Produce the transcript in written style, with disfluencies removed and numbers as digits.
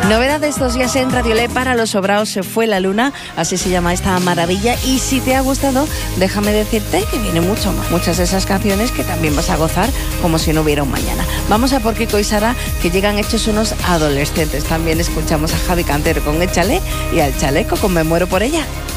Novedad de estos días en Radio Le, para los sobraos se fue la luna, así se llama esta maravilla. Y si te ha gustado, déjame decirte que viene mucho más. Muchas de esas canciones que también vas a gozar como si no hubiera un mañana. Vamos a por Kiko y Sara, que llegan hechos unos adolescentes. También escuchamos a Javi Cantero con Échale y al Chaleco con Me muero por ella.